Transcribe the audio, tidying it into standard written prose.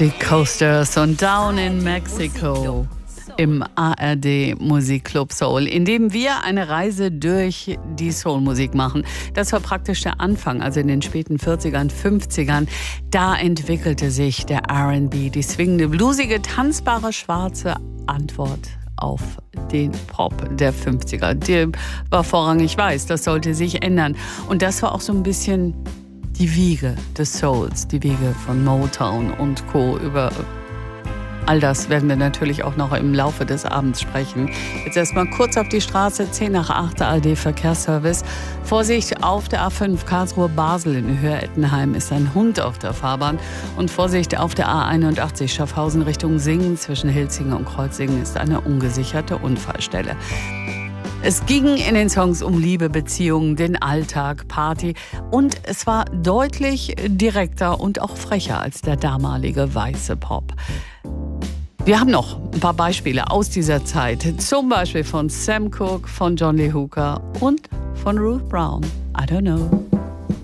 Die Coasters und Down in Mexico im ARD Musikclub Soul, in dem wir eine Reise durch die Soulmusik machen. Das war praktisch der Anfang, also in den späten 40ern, 50ern. Da entwickelte sich der R&B, die swingende, bluesige, tanzbare, schwarze Antwort auf den Pop der 50er. Der war vorrangig weiß, das sollte sich ändern. Und das war auch so ein bisschen die Wiege des Souls, die Wiege von Motown und Co. Über all das werden wir natürlich auch noch im Laufe des Abends sprechen. Jetzt erstmal kurz auf die Straße, 10 nach 8 ARD Verkehrsservice. Vorsicht auf der A5 Karlsruhe-Basel in Höher-Ettenheim ist ein Hund auf der Fahrbahn. Und Vorsicht auf der A81 Schaffhausen Richtung Singen zwischen Hilzingen und Kreuzlingen ist eine ungesicherte Unfallstelle. Es ging in den Songs um Liebe, Beziehungen, den Alltag, Party und es war deutlich direkter und auch frecher als der damalige weiße Pop. Wir haben noch ein paar Beispiele aus dieser Zeit, zum Beispiel von Sam Cooke, von John Lee Hooker und von Ruth Brown. I don't know.